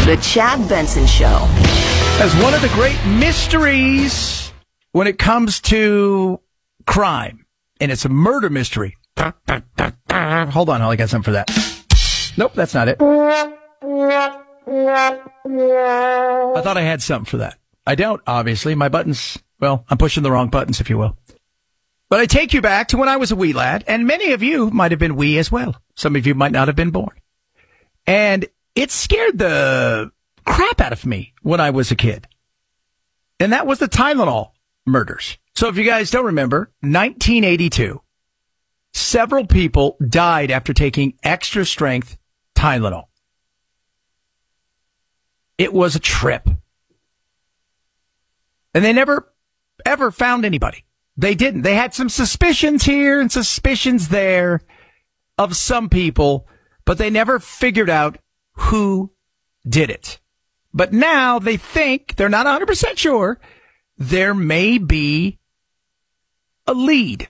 The Chad Benson Show. As one of the great mysteries when it comes to crime, and it's a murder mystery. Hold on, I got something for that. Nope, that's not it. I thought I had something for that. I don't, obviously. My buttons, well, I'm pushing the wrong buttons, if you will. But I take you back to when I was a wee lad, and many of you might have been wee as well. Some of you might not have been born. And it scared the crap out of me when I was a kid. And that was the Tylenol murders. So if you guys don't remember, 1982, several people died after taking extra strength Tylenol. It was a trip. And they never, ever found anybody. They didn't. They had some suspicions here and suspicions there of some people, but they never figured out who did it. But now they think, they're not 100% sure, there may be a lead.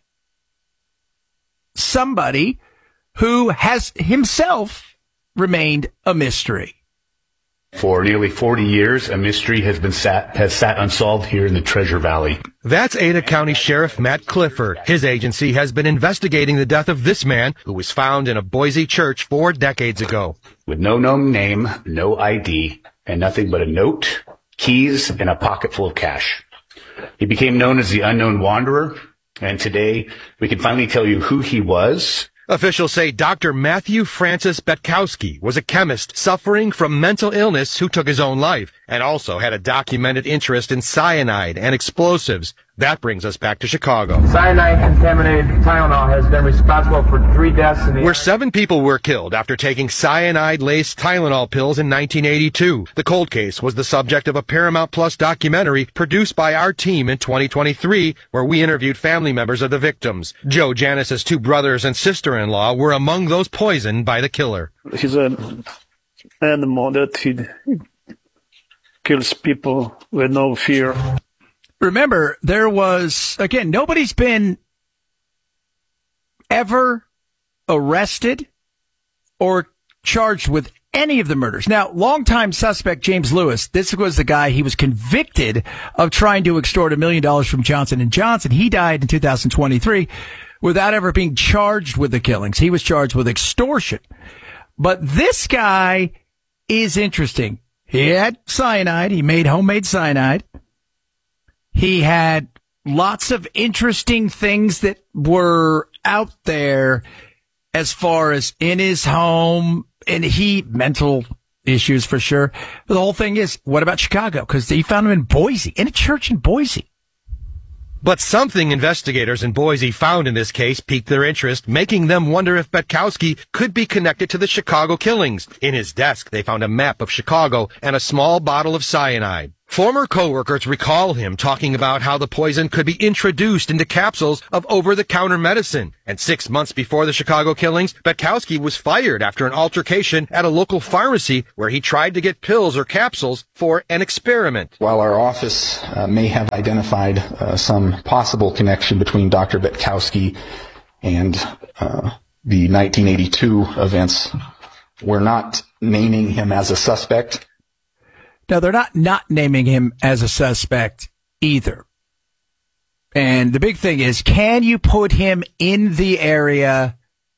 Somebody who has himself remained a mystery. For nearly 40 years, a mystery has sat unsolved here in the Treasure Valley. That's Ada County Sheriff Matt Clifford. His agency has been investigating the death of this man who was found in a Boise church 4 decades ago. With no known name, no ID, and nothing but a note, keys, and a pocket full of cash. He became known as the Unknown Wanderer, and today we can finally tell you who he was. Officials say Dr. Matthew Francis Betkowski was a chemist suffering from mental illness who took his own life and also had a documented interest in cyanide and explosives. That brings us back to Chicago. Cyanide-contaminated Tylenol has been responsible for 3 deaths in the... where 7 people were killed after taking cyanide-laced Tylenol pills in 1982. The cold case was the subject of a Paramount Plus documentary produced by our team in 2023, where we interviewed family members of the victims. Joe Janis's 2 brothers and sister-in-law were among those poisoned by the killer. He's an animal that he kills people with no fear. Remember, there was, again, nobody's been ever arrested or charged with any of the murders. Now, longtime suspect James Lewis, this was the guy, he was convicted of trying to extort $1 million from Johnson & Johnson. He died in 2023 without ever being charged with the killings. He was charged with extortion. But this guy is interesting. He had cyanide. He made homemade cyanide. He had lots of interesting things that were out there as far as in his home, and mental issues for sure. But the whole thing is, what about Chicago? Because he found him in Boise, in a church in Boise. But something investigators in Boise found in this case piqued their interest, making them wonder if Betkowski could be connected to the Chicago killings. In his desk, they found a map of Chicago and a small bottle of cyanide. Former coworkers recall him talking about how the poison could be introduced into capsules of over-the-counter medicine. And 6 months before the Chicago killings, Betkowski was fired after an altercation at a local pharmacy where he tried to get pills or capsules for an experiment. While our office may have identified some possible connection between Dr. Betkowski and the 1982 events, we're not naming him as a suspect. Now, they're not naming him as a suspect either. And the big thing is, can you put him in the area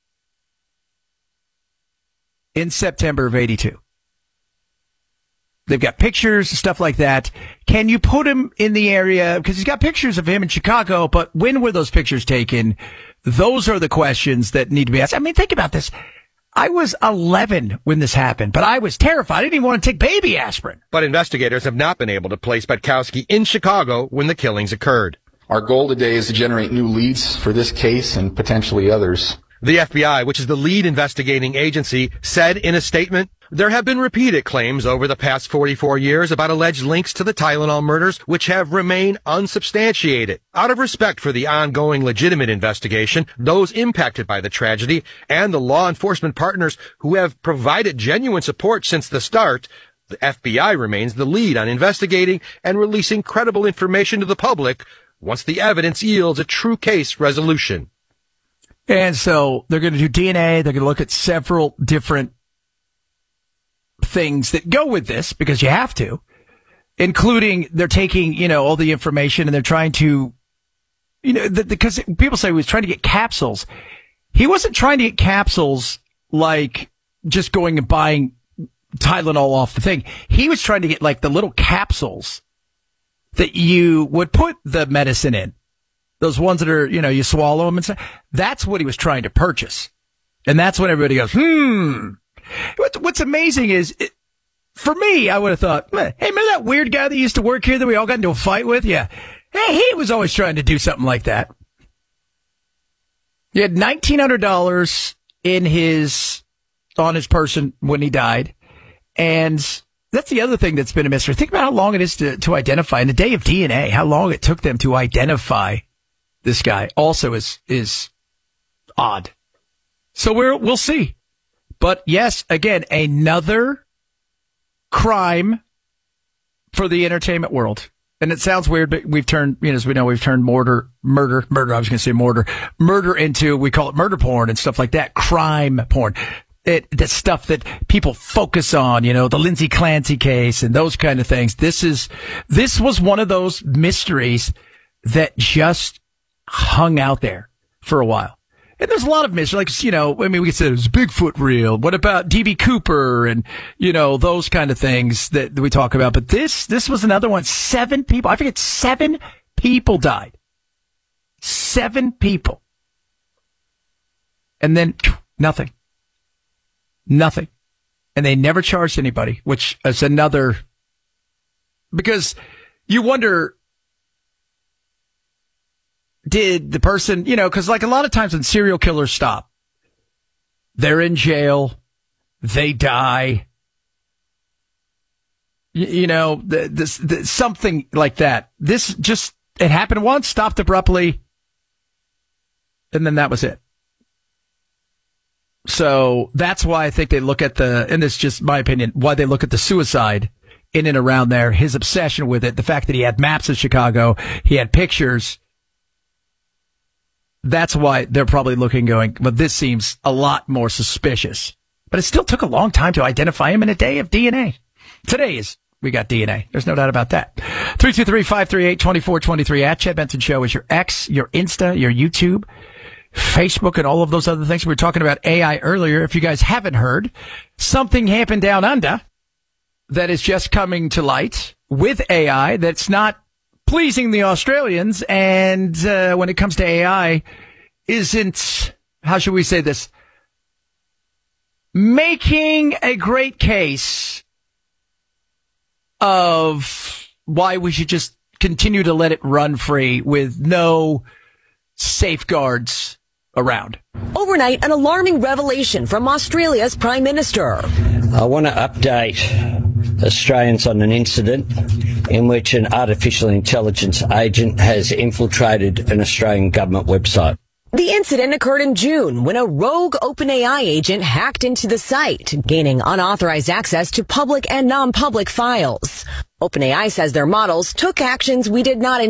in September of 82? They've got pictures and stuff like that. Can you put him in the area? Because he's got pictures of him in Chicago, but when were those pictures taken? Those are the questions that need to be asked. I mean, think about this. I was 11 when this happened, but I was terrified. I didn't even want to take baby aspirin. But investigators have not been able to place Betkowski in Chicago when the killings occurred. Our goal today is to generate new leads for this case and potentially others. The FBI, which is the lead investigating agency, said in a statement, there have been repeated claims over the past 44 years about alleged links to the Tylenol murders, which have remained unsubstantiated. Out of respect for the ongoing legitimate investigation, those impacted by the tragedy, and the law enforcement partners who have provided genuine support since the start, the FBI remains the lead on investigating and releasing credible information to the public once the evidence yields a true case resolution. And so they're going to do DNA. They're going to look at several different things that go with this because you have to, including they're taking, all the information and they're trying to, because people say he was trying to get capsules. He wasn't trying to get capsules like just going and buying Tylenol off the thing. He was trying to get like the little capsules that you would put the medicine in. Those ones that are, you swallow them and stuff. That's what he was trying to purchase. And that's when everybody goes, What's amazing is, for me, I would have thought, hey, remember that weird guy that used to work here that we all got into a fight with? Yeah. Hey, he was always trying to do something like that. He had $1,900 on his person when he died. And that's the other thing that's been a mystery. Think about how long it is to identify. In the day of DNA, how long it took them to identify this guy also is odd. So we'll see. But yes, again, another crime for the entertainment world. And it sounds weird, but we've turned, as we know, we've turned murder, I was going to say murder into, we call it murder porn and stuff like that, crime porn. The stuff that people focus on, the Lindsay Clancy case and those kind of things. This was one of those mysteries that just hung out there for a while. And there's a lot of mystery, like, we could say it was Bigfoot real. What about D.B. Cooper and, those kind of things that we talk about. But this was another one. 7 people, I forget, 7 people died. 7 people. And then nothing. Nothing. And they never charged anybody, which is another, because you wonder, did the person, because like a lot of times when serial killers stop, they're in jail, they die, something like that. This just, it happened once, stopped abruptly, and then that was it. So that's why I think they look at and it's just my opinion, why they look at the suicide in and around there, his obsession with it, the fact that he had maps of Chicago, he had pictures. That's why they're probably looking, going, well, this seems a lot more suspicious. But it still took a long time to identify him in a day of DNA. Today we got DNA. There's no doubt about that. 323-538-2423 at Chad Benson Show is your X, your Insta, your YouTube, Facebook, and all of those other things. We were talking about AI earlier. If you guys haven't heard, something happened down under that is just coming to light with AI that's not pleasing the Australians, and when it comes to AI, isn't, how should we say this, making a great case of why we should just continue to let it run free with no safeguards around. Overnight, an alarming revelation from Australia's Prime Minister. I want to update Australians on an incident in which an artificial intelligence agent has infiltrated an Australian government website. The incident occurred in June when a rogue OpenAI agent hacked into the site, gaining unauthorized access to public and non-public files. OpenAI says their models took actions we did not